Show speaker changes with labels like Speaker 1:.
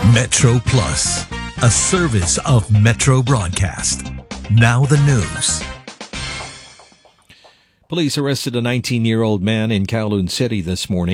Speaker 1: Metro Plus, a service of Metro Broadcast. Now the news.
Speaker 2: Police arrested a 19-year-old man in Kowloon City this morning.